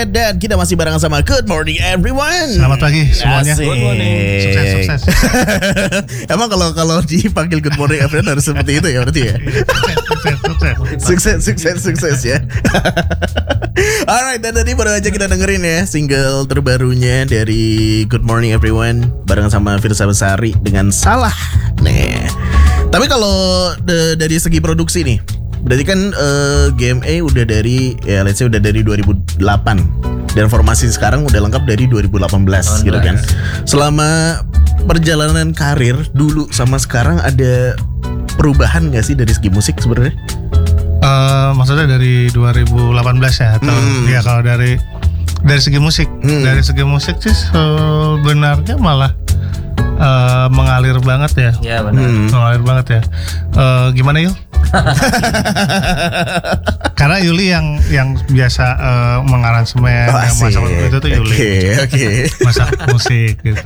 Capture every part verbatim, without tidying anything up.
Dan kita masih bareng sama Good Morning Everyone. Selamat pagi semuanya. Asik. Good morning. Sukses, sukses. Emang kalau kalau dipanggil Good Morning Everyone harus seperti itu ya berarti ya. Sukses, sukses, sukses. Sukses, sukses, sukses ya. Alright, dan tadi baru aja kita dengerin ya single terbarunya dari Good Morning Everyone bareng sama Firsa Besari dengan Salah. Nih. Tapi kalau de- dari segi produksi nih, berarti kan uh, G M A udah dari ya let's say udah dari dua ribu delapan dan formasi sekarang udah lengkap dari dua ribu delapan belas gitu kan. Selama perjalanan karir dulu sama sekarang ada perubahan nggak sih dari segi musik sebenarnya? Uh, maksudnya dari dua ribu delapan belas ya atau Hmm. ya kalau dari dari segi musik, Hmm. dari segi musik sih sebenarnya malah uh, mengalir banget ya. Ya benar. Hmm. Mengalir banget ya. Uh, gimana Yul? Karena Yuli yang yang biasa uh, mengaransemen, Oh, yang masak itu tuh Yuli. Oke, oke. Masak musik gitu.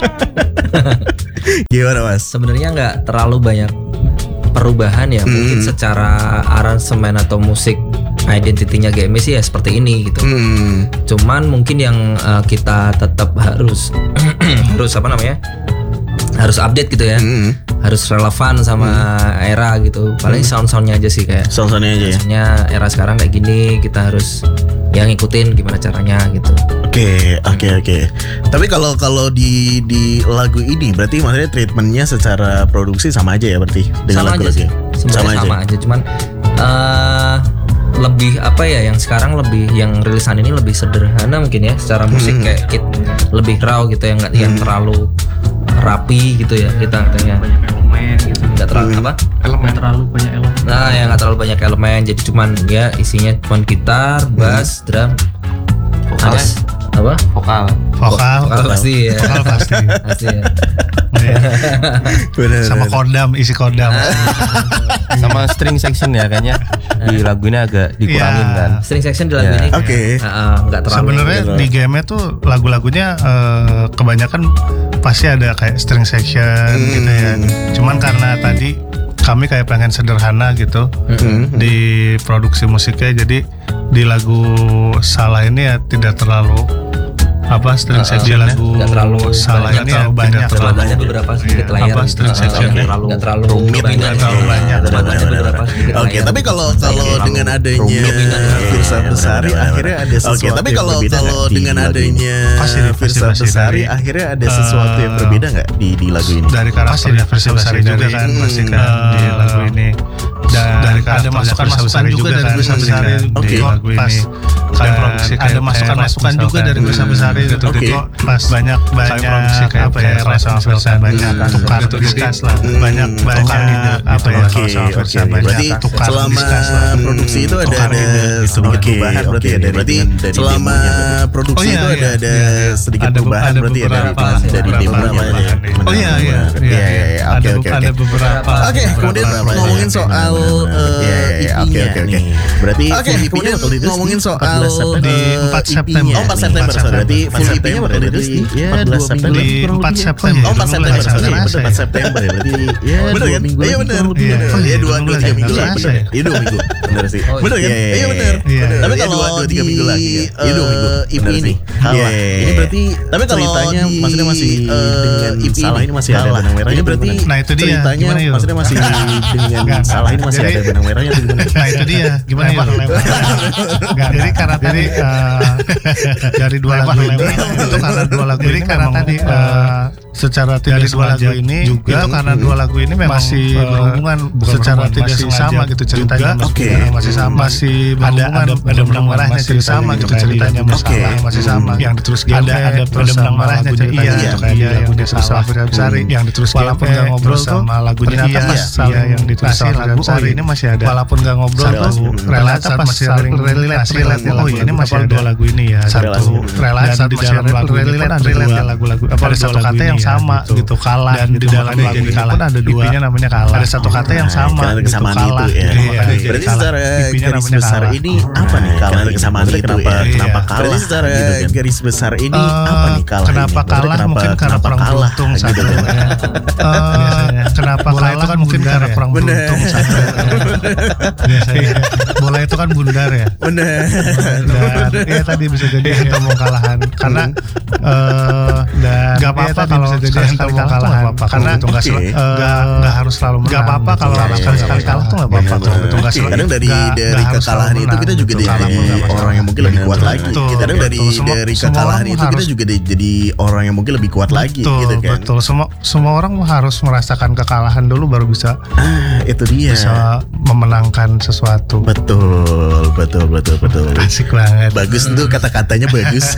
Gimana Mas? Sebenarnya nggak terlalu banyak perubahan ya. Mungkin secara aransemen atau musik identitinya G M A sih ya seperti ini gitu. Hmm. Cuman mungkin yang uh, kita tetap harus harus apa namanya? Harus update gitu ya. Hmm. Harus relevan sama era gitu. Paling sound-soundnya aja sih kayak. Sound-soundnya aja ya. Soundnya era sekarang kayak gini, kita harus yang ngikutin gimana caranya gitu. Oke, oke, oke. Tapi kalau kalau di di lagu ini berarti maksudnya treatmentnya secara produksi sama aja ya berarti dengan Sama aja lagu-lagu. sih. Sebenarnya sama, aja. Cuman uh, lebih apa ya? Yang sekarang lebih yang rilisan ini lebih sederhana mungkin ya. Secara musik Hmm. kayak it, lebih raw gitu ya, nggak yang terlalu rapi gitu ya. Kita katanya elemen gitu. Nggak terlalu Hmm. apa? Elemen terlalu banyak elemen. Nah, yang nggak terlalu banyak elemen. Jadi cuman ya isinya cuman gitar, bass, drum, Vokal ada apa? Vokal. Vokal, Vokal pasti ya. Vokal pasti. Pasti ya. Bener, Sama bener. kodam, isi kodam. Sama string section ya kayaknya di lagu ini agak dikurangin Iya. kan. String section di lagu Ya. ini. Oke. uh, uh, nggak terlalu. Sebenarnya gitu. di game tuh lagu-lagunya eh, kebanyakan pasti ada kayak string section Hmm. gitu ya. Cuman karena tadi kami kayak pengen sederhana gitu Hmm. di produksi musiknya, jadi di lagu Salah ini ya tidak terlalu apa string Uh, uh, section nggak lagu terlalu Salah banyak, ini ya terlalu banyak banyak, Cuma terlalu ada banyak. beberapa sedikit Iya, layar apa, gitu. string Nggak section terlalu- ya. terlalu nggak terlalu Rumit banyak. nggak terlalu banyak. Cuma Benar, ada benar, beberapa benar. sedikit Oke, layar. tapi kalau Nggak kalau terlalu dengan adanya dominan. Firsa Iya, Besari benar, benar, akhirnya ada sesuatu Oke, tapi yang kalau berbeda kalau nggak di dengan lagu ini? adanya Pasti, pasti, Firsa pasti Besari dari, akhirnya ada sesuatu yang eh, berbeda nggak di di lagu ini? dari karakternya versi besar juga dari- kan hmm, pasti kan eh, di lagu ini dan dari ada masukan-masukan juga dari kan, Firsa Besari Oke. di lagu ini Pas dan ada masukan-masukan juga dari Firsa Besari gitu Oke. gitu pas banyak banyak apa ya rasa banyak tukar diskus lah banyak banyak apa ya Oke, oke. Berarti tukar selama diskus lah. produksi itu ada Tukar ada ide, sedikit oke, perubahan berarti oke, ada. dari- Berarti dari selama demonya berarti. produksi Oh, iya, itu ada iya, ada iya. sedikit Ada be- perubahan ada berarti ya dari beberapa, dari beberapa, demonya beberapa. berarti. Oh iya iya Iya, iya, iya. Oke, ada oke, ada oke. beberapa Oke, kemudian beberapa ngomongin yang- soal eh, Iya, E P-nya nih. Berarti Oke, full E P-nya kemudian bakal dirilis ngomongin di soal, empat belas September. di Eh, empat E P-nya. September. Oh, empat September, sorry. Berarti full E P-nya bakal dirilis di ya, empat belas dua September. minggu kurang empat lebih ya. September. Oh, empat September, Udah mulai sorry. kerasa Bener, empat ya. September ya. Berarti ya Bener dua kan? minggu Iya, lagi, bener. kurang lebih Iya. bener. Oh, iya, Iya, dua dua dua minggu tiga lagi. minggu Nggak lagi. kerasa ya. Iya, dua minggu. Bener sih. Oh, Bener kan? iya, Iya, iya, bener. iya. Bener. Tapi Iya, kalau dua- dua dua, tiga minggu lagi ya. eh, Iya, dua minggu. E P Bener ini. sih. Iya, Iya, iya. ini berarti Tapi kalau ceritanya di, maksudnya masih dengan eh, E P salah ini ini masih ada kalah. benang merahnya. Ini berarti- gimana? nah, itu dia. Ceritanya Gimana, Yul? maksudnya masih dengan Nggak, salah ini masih jadi- ada benang merahnya atau gimana? Nah itu dia gimana ya? Enggak, jadi karena tadi eh, dari dua lagu ini itu karena dua lagu ini karena tadi eh, secara tidak sengaja ini juga itu karena dua lagu ini memang masih berhubungan secara tidak sama gitu ceritanya Oke. masih sama masih ada ada ada benang merahnya cerita sama gitu ceritanya masalah masih sama yang ditulis ada ada ada benang merahnya ceritanya iya iya yang ditulis sama Firsa Besari yang ditulis walaupun nggak ngobrol sama lagunya iya iya yang ditulis sama Firsa Besari ini masih ada walaupun nggak ngobrol tuh relate masih saling relate relate oh iya ini masih ada dua lagu ini ya satu relate di dalam lagu ini relate relate lagu-lagu apa ada satu kata yang sama gitu, gitu kalah dan gitu. Di dalam lagu ini kalah pun ada dua, I P-nya namanya kalah. Ada satu kata yang sama, gitu, kesamaan kalah. Itu ya. Iya, iya. Berarti secara garis besar ini apa nih kalah? Kesamaan itu kenapa kenapa kalah? Berarti secara garis besar ini apa nih kalah? Kenapa kalah? Mungkin karena kurang beruntung satu. Kenapa kalah itu kan mungkin karena kurang beruntung satu. Biasanya bola itu kan bundar ya. Benar. Iya tadi bisa jadi kita mau kalahan karena dan gak apa-apa kalau sekali-sekali kalah apa karena itu nggak nggak harus selalu menang. Gak apa-apa kalau sekali-sekali kalah tuh nggak apa-apa. Kadang dari dari kekalahan itu kita juga jadi orang yang mungkin lebih kuat lagi. Kadang dari dari kekalahan itu kita juga jadi orang yang mungkin lebih kuat lagi gitu kan. Betul. Semua semua orang harus merasakan kekalahan dulu baru bisa itu dia bisa memenangkan sesuatu. Betul, betul, betul, betul. Asik banget. Bagus tuh kata-katanya bagus.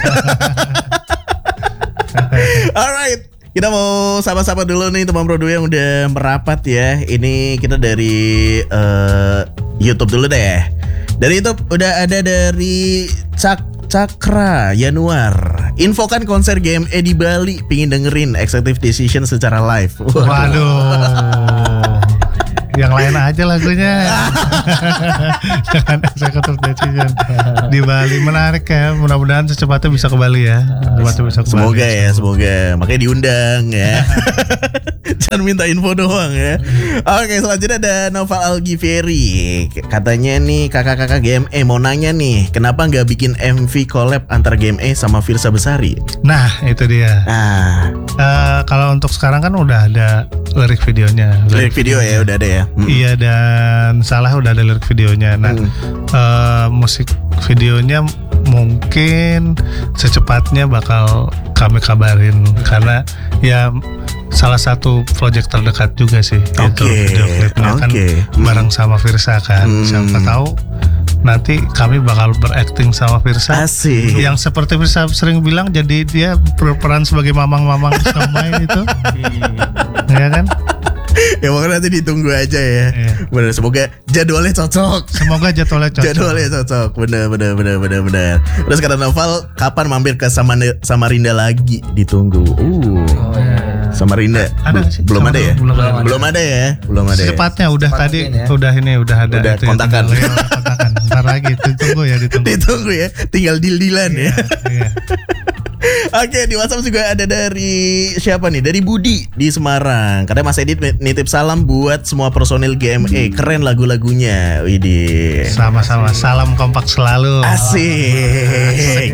Alright, kita mau sapa-sapa dulu nih teman Bro yang udah merapat ya. Ini kita dari uh, YouTube dulu deh. Dari YouTube udah ada dari Cak Cakra Januar. Infokan konser G M E di Bali, pingin dengerin Executive Decision secara live. Waduh. Waduh. Yang lain aja lagunya. Jangan Executive Decision di Bali, menarik ya. Mudah-mudahan secepatnya bisa ke Bali ya. Bisa ke semoga Bali. ya, semoga. Makanya diundang ya. Jangan minta info doang ya. Oke, selanjutnya ada Noval Algivieri. Katanya nih kakak-kakak G M E mau nanya nih, kenapa nggak bikin M V collab antara G M E sama Firsa Besari? Nah, itu dia. Ah. Uh, kalau untuk sekarang kan udah ada lirik videonya. Lirik, lirik video videonya. ya udah ada ya. Hmm. Iya, dan Salah udah ada lirik videonya. Nah, hmm. uh, musik videonya mungkin secepatnya bakal kami kabarin karena ya salah satu project terdekat juga sih. Okay. Itu video klipnya okay. kan bareng sama Firsa kan. Hmm. Siapa tahu nanti kami bakal berakting sama Firsa. Asik. Yang seperti Firsa sering bilang, jadi dia berperan sebagai mamang-mamang sama itu. Ya kan? Ya makanya nanti ditunggu aja ya. Iya. Bener, semoga jadwalnya cocok. Semoga jadwalnya cocok. Jadwalnya cocok. Bener, bener, bener, bener, bener. Terus kata Noval, kapan mampir ke Samarinda lagi? Ditunggu. Uh. Oh, iya. Samarinda. Ada sih? Belum ada ya? Belum, belum, belum ada ya? Belum ada. Secepatnya udah Cepat tadi ya? udah ini udah ada. Udah itu kontakan. Ya, kontakan. Ntar lagi ditunggu ya, ditunggu. Ditunggu ya. Tinggal deal-dealan ya. Iya. Oke, di WhatsApp juga ada dari siapa nih? Dari Budi di Semarang. Katanya Mas Edit nitip salam buat semua personil G M E. Keren lagu-lagunya. Widih. Sama-sama. Salam kompak selalu. Asik.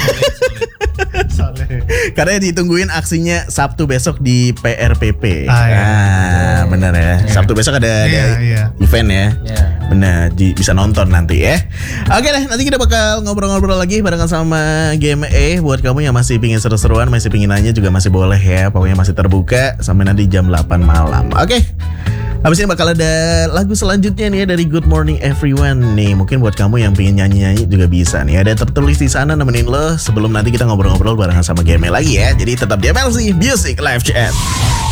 Karena ditungguin aksinya Sabtu besok di P R P P. Ah, iya. ah benar ya. Sabtu besok ada, iya, ada iya. event ya. Iya. Benar, di, bisa nonton nanti ya. Oke deh, nanti kita bakal ngobrol-ngobrol lagi barengan sama G M E. Buat kamu yang masih pingin seru-seruan, masih pingin nanya juga masih boleh ya. Pokoknya masih terbuka sampai nanti jam delapan malam. Oke. Habis ini bakal ada lagu selanjutnya nih ya dari Good Morning Everyone nih. Mungkin buat kamu yang pengen nyanyi-nyanyi juga bisa nih. Ada tertulis di sana nemenin lo sebelum nanti kita ngobrol-ngobrol barengan sama G M E lagi ya. Jadi tetap di M L C Music Live Chat.